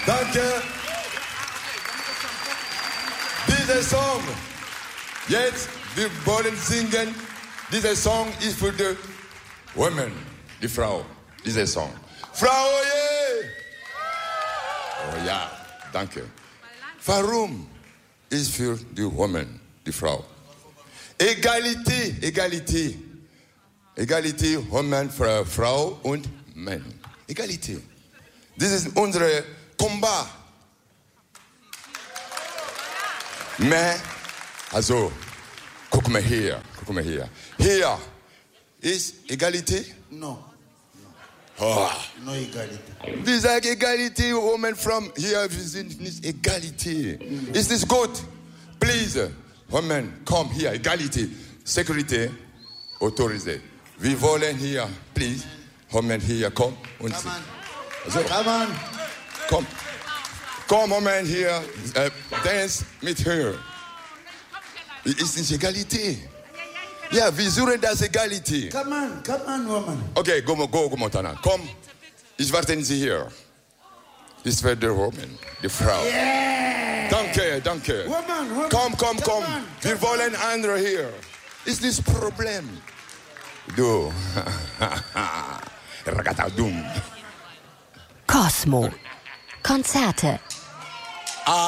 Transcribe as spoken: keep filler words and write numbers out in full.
Danke. Dieser Song, jetzt, wir wollen singen. Dieser Song ist für die Women, die Frau. Dieser Song. Frau, oje! Oh ja, danke. Warum ist für die Women, die Frau? Egalität, Egalität. Egalität, Women, Frau und Mann. Egalität. Das ist unser Combat. Mais, also, guck mal hier, guck mal hier. Hier ist Egalität? No. Oh. No Egalität. Wir sagen Egalität, Women from hier, wir sind nicht Egalität. Mm. Ist das gut? Please, Women, komm hier, Egalität. Security, autorisé. Wir wollen hier, please, Women hier, komm. Und Come on. Also, Come on. Komm. Komm, Women hier, äh, dance mit her. Ist nicht Egalität. Ja, wir suchen das Egalität. Come on, come on, woman. Okay, go, go, go, Montana. Komm, ich warte Sie hier. Das wird die Woman, die Frau. Yeah. Danke, danke. Woman, woman. Komm, komm, komm. On, Wir wollen andere hier. Ist das Problem? Du. Ragazza dumm. Cosmo. Konzerte.